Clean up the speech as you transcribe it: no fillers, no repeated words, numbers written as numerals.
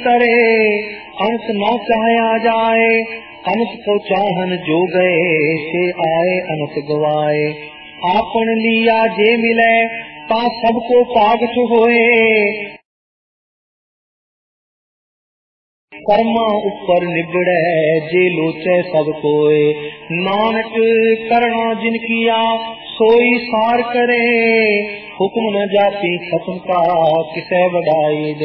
तरे, अंत न चाहया जाए, अनंत को चाहन जो गए, से आए अनंत गवाए। आपन लिया जे मिले, ता सबको पागत होए, कर्मा ऊपर निबड़े, जे लोचे सब कोय। नानक करना जिन किया, सोई सार करे, हुक्म न जाती खत्म का, किसे बढ़ाई दे।